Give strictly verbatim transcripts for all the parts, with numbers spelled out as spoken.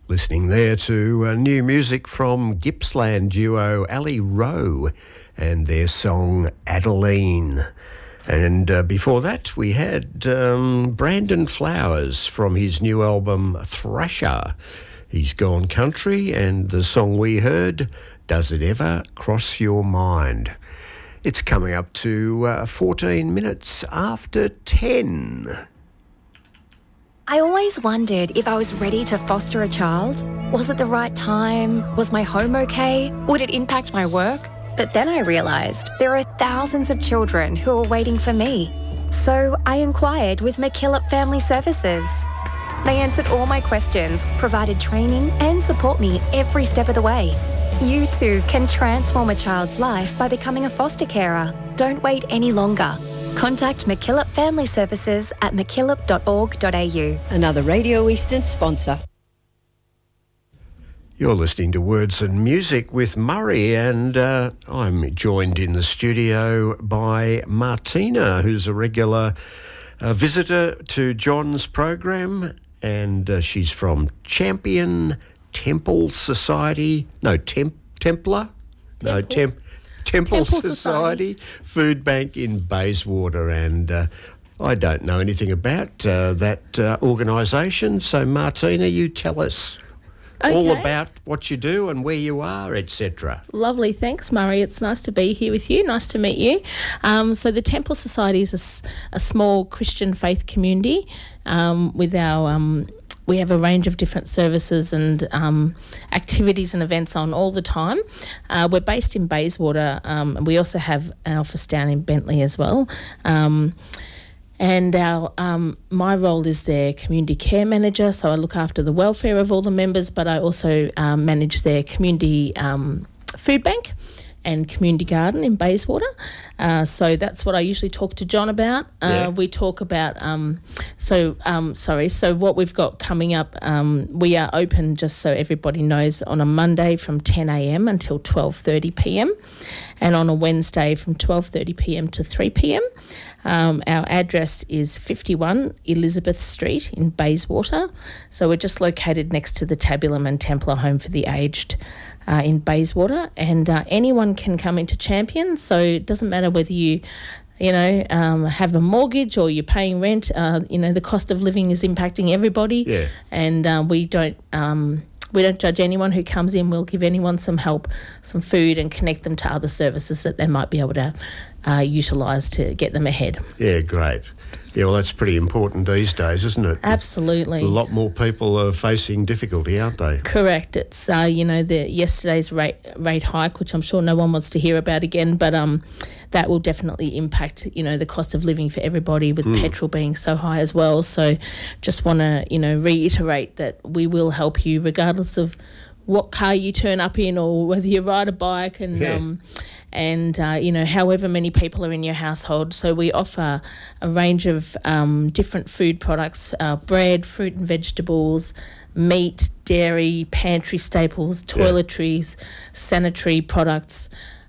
Listening there to uh, new music from Gippsland duo Ali Rowe and their song Adeline. And uh, before that we had um, Brandon Flowers from his new album Thrasher. He's gone country, and the song we heard, Does It Ever Cross Your Mind? It's coming up to uh, fourteen minutes after ten. I always wondered if I was ready to foster a child. Was it the right time? Was my home okay? Would it impact my work? But then I realised there are thousands of children who are waiting for me. So I inquired with McKillop Family Services. They answered all my questions, provided training and support me every step of the way. You too can transform a child's life by becoming a foster carer. Don't wait any longer. Contact McKillop Family Services at mckillop dot org dot a u. Another Radio Eastern sponsor. You're listening to Words and Music with Murray, and uh, I'm joined in the studio by Martina, who's a regular uh, visitor to John's program, and uh, she's from Champion Temple Society. No, Temp Templar? Temple. No, Temp... Temple, Temple Society, Society Food Bank in Bayswater, and uh, I don't know anything about uh, that uh, organisation, so Martina, you tell us okay. all about what you do and where you are, et cetera. Lovely, thanks Murray, it's nice to be here with you, nice to meet you. Um, so the Temple Society is a, a small Christian faith community um, with our... Um, We have a range of different services and um, activities and events on all the time. Uh, we're based in Bayswater, um, and we also have an office down in Bentley as well. Um, and our um, my role is their community care manager, so I look after the welfare of all the members, but I also um, manage their community um, food bank and community garden in Bayswater. Uh, so that's what I usually talk to John about. Uh, yeah. We talk about, um, so, um, sorry, so what we've got coming up, um, we are open, just so everybody knows, on a Monday from ten a m until twelve thirty p m and on a Wednesday from twelve thirty p m to three p m Um, our address is fifty-one Elizabeth Street in Bayswater. So we're just located next to the Tabulum and Templar Home for the Aged uh, in Bayswater. And uh, anyone can come into Champion, so it doesn't matter whether you, you know, um, have a mortgage or you're paying rent. Uh, you know, the cost of living is impacting everybody. Yeah. And uh, we don't... Um, We don't judge anyone who comes in. We'll give anyone some help, some food, and connect them to other services that they might be able to uh, utilise to get them ahead. Yeah, great. Yeah, well, that's pretty important these days, isn't it? Absolutely. A lot more people are facing difficulty, aren't they? Correct. It's, uh, you know, the yesterday's rate rate hike, which I'm sure no one wants to hear about again, but um, that will definitely impact, you know, the cost of living for everybody, with mm. petrol being so high as well. So just want to, you know, reiterate that we will help you regardless of what car you turn up in or whether you ride a bike, and yeah. um, and uh, you know, however many people are in your household. So we offer a range of um, different food products, uh, bread, fruit and vegetables, meat, dairy, pantry staples, toiletries, yeah. sanitary products,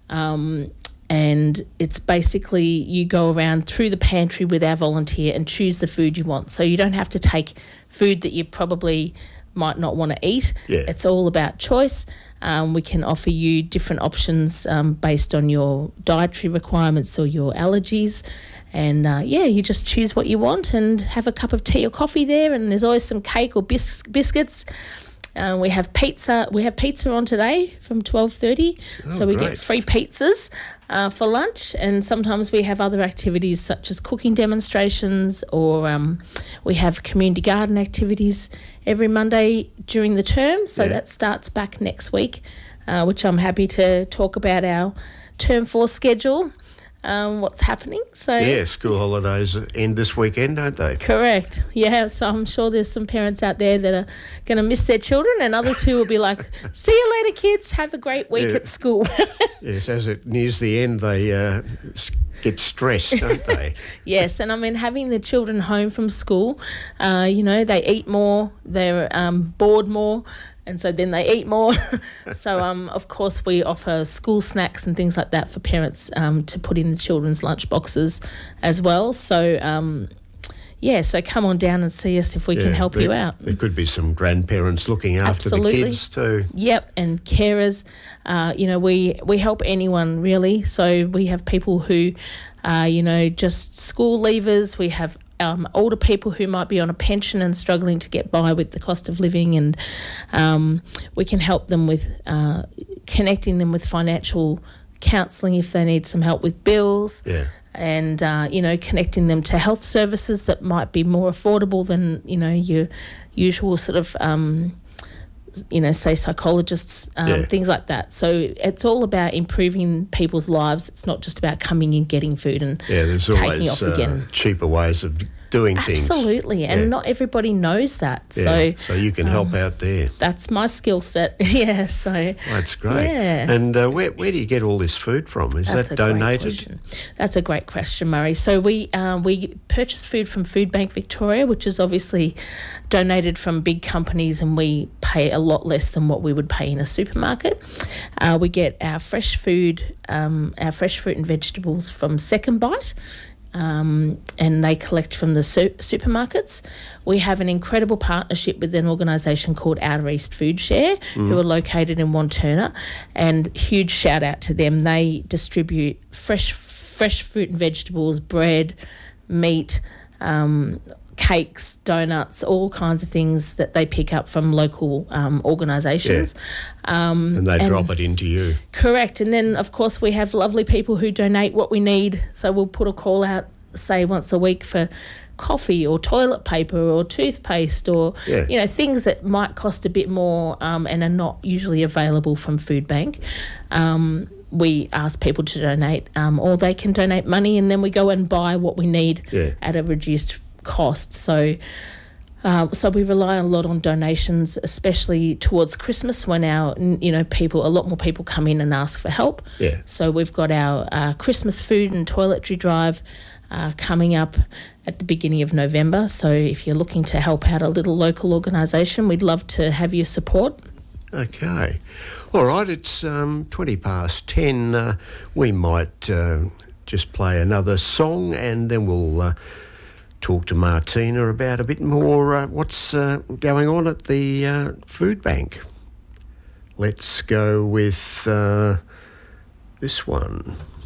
um, and it's basically you go around through the pantry with our volunteer and choose the food you want. So you don't have to take food that you probably might not want to eat. Yeah. It's all about choice. Um, we can offer you different options um, based on your dietary requirements or your allergies. And, uh, yeah, you just choose what you want and have a cup of tea or coffee there, and there's always some cake or bis- biscuits. Uh, we have pizza. We have pizza on today from twelve thirty, oh, so we great. get free pizzas uh, for lunch. And sometimes we have other activities such as cooking demonstrations, or um, we have community garden activities every Monday during the term. So yeah. that starts back next week, uh, which I'm happy to talk about our term four schedule. Um, what's happening. So yeah, school holidays end this weekend, don't they? Correct. Yeah, so I'm sure there's some parents out there that are going to miss their children, and others who will be like, see you later, kids, have a great week yeah. at school. Yes, as it nears the end, they uh, get stressed, don't they? Yes, and I mean, having the children home from school, uh, you know, they eat more, they're um, bored more, and so then they eat more. So, um, of course, we offer school snacks and things like that for parents um, to put in the children's lunch boxes as well. So, um, yeah, so come on down and see us if we Yeah, can help there, you out. There could be some grandparents looking after Absolutely. the kids too. Yep, and carers. Uh, you know, we, we help anyone really. So we have people who, uh, you know, just school leavers. We have um, older people who might be on a pension and struggling to get by with the cost of living, and um, we can help them with uh, connecting them with financial counselling if they need some help with bills. Yeah. And, uh, you know, connecting them to health services that might be more affordable than, you know, your usual sort of, um, you know, say psychologists, um, Yeah. things like that. So it's all about improving people's lives. It's not just about coming and getting food and Yeah, there's taking always off uh, again. cheaper ways of doing things. Absolutely, and Yeah. not everybody knows that. Yeah, So so you can help out there. that's my skill set. Yeah, so That's great. Yeah. And uh, where where do you get all this food from? Is That's that a great donated? question. That's a great question, Murray. So we um, we purchase food from Food Bank Victoria, which is obviously donated from big companies, and we pay a lot less than what we would pay in a supermarket. Uh, we get our fresh food, um, our fresh fruit and vegetables from Second Bite. Um, and they collect from the su- supermarkets. We have an incredible partnership with an organisation called Outer East Food Share, mm. who are located in Wantirna, and huge shout out to them. They distribute fresh fresh fruit and vegetables, bread, meat, um, cakes, donuts, all kinds of things that they pick up from local um, organisations. Yeah. Um, and they and drop it into you. Correct. And then, of course, we have lovely people who donate what we need. So we'll put a call out, say, once a week for coffee or toilet paper or toothpaste or, Yeah. you know, things that might cost a bit more um, and are not usually available from Food Bank. Um, we ask people to donate, um, or they can donate money, and then we go and buy what we need Yeah. at a reduced cost. So uh, so we rely a lot on donations, especially towards Christmas when our, you know, people, a lot more people come in and ask for help. Yeah. So we've got our uh, Christmas food and toiletry drive uh, coming up at the beginning of November. So if you're looking to help out a little local organisation, we'd love to have your support. Okay. All right, it's um, twenty past ten. Uh, we might uh, just play another song and then we'll uh, talk to Martina about a bit more uh, what's uh, going on at the uh, food bank. Let's go with uh, this one.